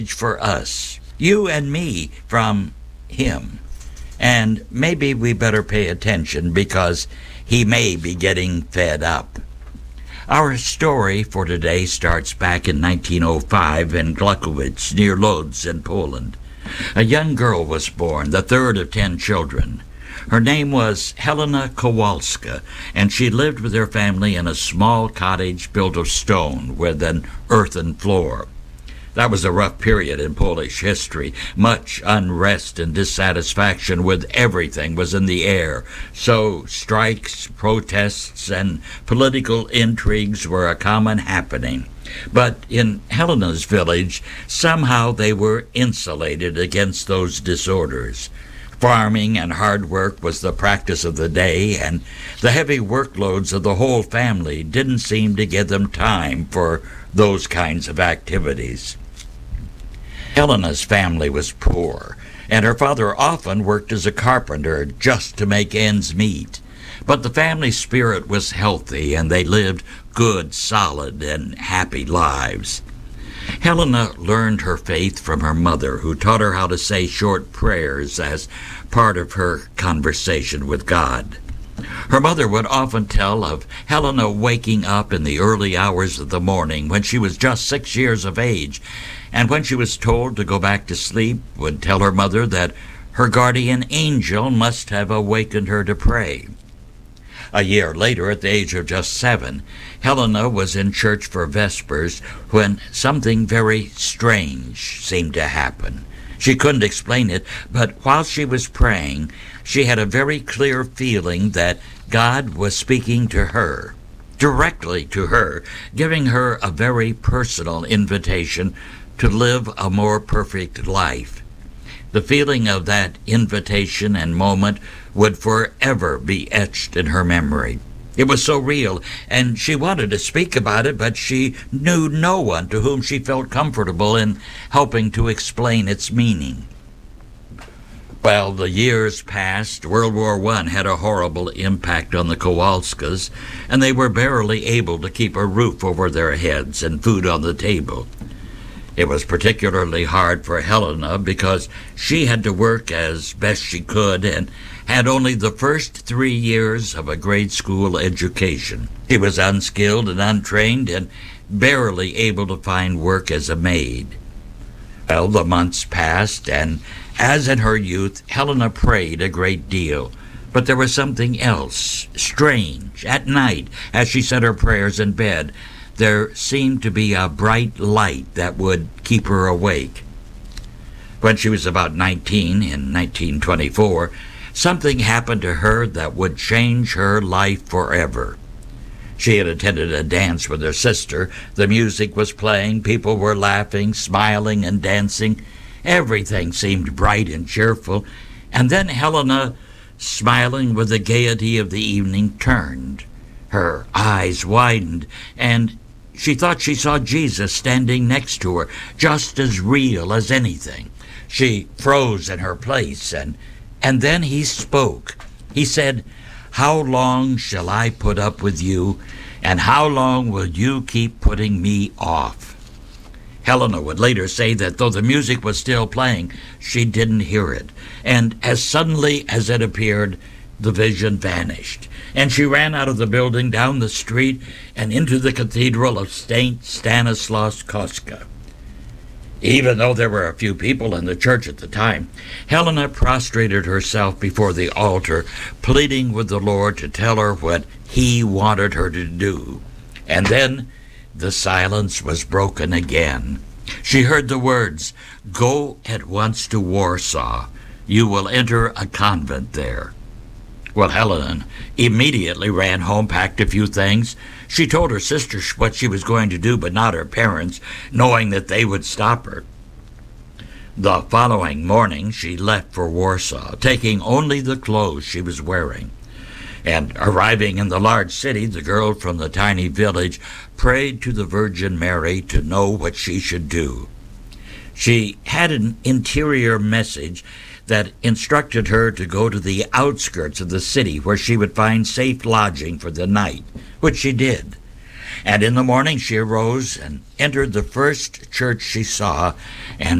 for us, you and me, from him. And maybe we better pay attention because he may be getting fed up. Our story for today starts back in 1905 in Glukowice, near Lodz in Poland. A young girl was born, the third of 10 children. Her name was Helena Kowalska, and she lived with her family in a small cottage built of stone with an earthen floor. That was a rough period in Polish history. Much unrest and dissatisfaction with everything was in the air. So strikes, protests, and political intrigues were a common happening. But in Helena's village, somehow they were insulated against those disorders. Farming and hard work was the practice of the day, and the heavy workloads of the whole family didn't seem to give them time for those kinds of activities. Helena's family was poor, and her father often worked as a carpenter just to make ends meet. But the family spirit was healthy, and they lived good, solid, and happy lives. Helena learned her faith from her mother, who taught her how to say short prayers as part of her conversation with God. Her mother would often tell of Helena waking up in the early hours of the morning when she was just 6 years of age, and when she was told to go back to sleep, would tell her mother that her guardian angel must have awakened her to pray. A year later, at the age of just 7, Helena was in church for Vespers when something very strange seemed to happen. She couldn't explain it, but while she was praying, she had a very clear feeling that God was speaking to her, directly to her, giving her a very personal invitation to live a more perfect life. The feeling of that invitation and moment would forever be etched in her memory. It was so real, and she wanted to speak about it, but she knew no one to whom she felt comfortable in helping to explain its meaning. Well, the years passed. World War I had a horrible impact on the Kowalskas, and they were barely able to keep a roof over their heads and food on the table. It was particularly hard for Helena because she had to work as best she could and had only the first 3 years of a grade school education. She was unskilled and untrained and barely able to find work as a maid. Well, the months passed, and as in her youth, Helena prayed a great deal. But there was something else, strange. At night, as she said her prayers in bed, there seemed to be a bright light that would keep her awake. When she was about 19, in 1924, something happened to her that would change her life forever. She had attended a dance with her sister. The music was playing, people were laughing, smiling, and dancing. Everything seemed bright and cheerful. And then Helena, smiling with the gaiety of the evening, turned. Her eyes widened, and she thought she saw Jesus standing next to her, just as real as anything. She froze in her place, and then he spoke. He said, "How long shall I put up with you, and how long will you keep putting me off?" Helena would later say that though the music was still playing, she didn't hear it, and as suddenly as it appeared, the vision vanished, and she ran out of the building, down the street, and into the cathedral of St. Stanislaus Kostka. Even though there were a few people in the church at the time, Helena prostrated herself before the altar, pleading with the Lord to tell her what he wanted her to do. And then the silence was broken again. She heard the words, "Go at once to Warsaw. You will enter a convent there." Well, Helena immediately ran home, packed a few things. She told her sister what she was going to do, but not her parents, knowing that they would stop her. The following morning, she left for Warsaw, taking only the clothes she was wearing. And arriving in the large city, the girl from the tiny village prayed to the Virgin Mary to know what she should do. She had an interior message that instructed her to go to the outskirts of the city where she would find safe lodging for the night, which she did. And in the morning she arose and entered the first church she saw, and